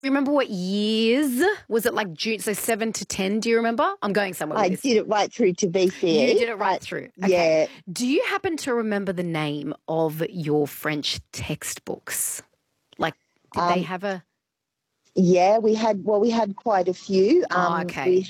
Remember what years? Was it like June, so 7 to 10, do you remember? I'm going somewhere with I this. did it right through to BCE. You did it right through. Okay. Yeah. Do you happen to remember the name of your French textbooks? Like, did they have a... Yeah, we had quite a few. okay.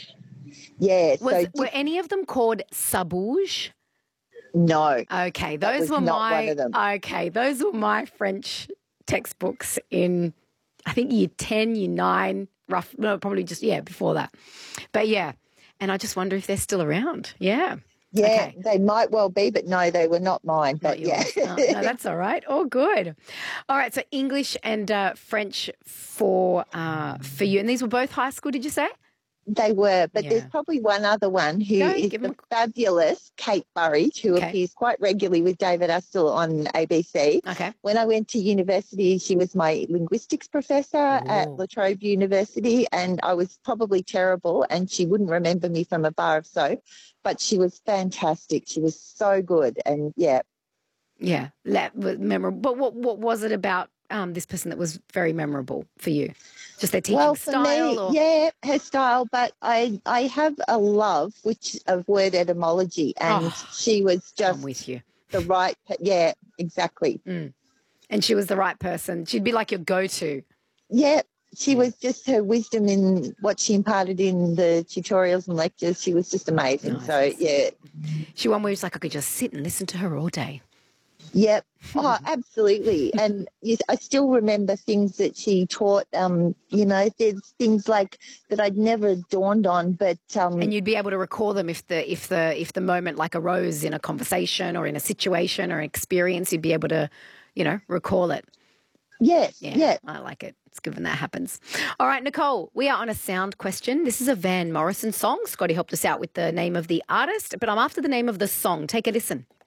Were any of them called Sabouge? No. Okay, that was not one of them. Okay, those were my French textbooks in, I think, year 10, year 9, probably just, before that. But, yeah, and I just wonder if they're still around. Yeah. Yeah, okay. They might well be, but no, they were not mine. But yeah. No, that's all right. All good. All right, so English and French for you. And these were both high school, did you say? They were, but there's probably one other one who is the fabulous Kate Burridge, who appears quite regularly with David Astle on ABC. Okay. When I went to university, she was my linguistics professor at La Trobe University, and I was probably terrible, and she wouldn't remember me from a bar of soap, but she was fantastic. She was so good, and yeah. Yeah, that was memorable. But what was it about this person that was very memorable for you? Just their teaching style? Me, yeah, her style. But I have a love of word etymology, and she was just I'm with you. The right, yeah, exactly. Mm. And she was the right person. She'd be like your go-to. Yeah, she was just, her wisdom in what she imparted in the tutorials and lectures, she was just amazing. Nice. So, yeah. She one where it's like I could just sit and listen to her all day. Yep. Oh, absolutely. And I still remember things that she taught. There's things like that I'd never dawned on, but and you'd be able to recall them if the moment like arose in a conversation or in a situation or an experience, you'd be able to, recall it. Yes. Yeah. I like it. It's good when that happens. All right, Nicole, we are on a sound question. This is a Van Morrison song. Scotty helped us out with the name of the artist, but I'm after the name of the song. Take a listen.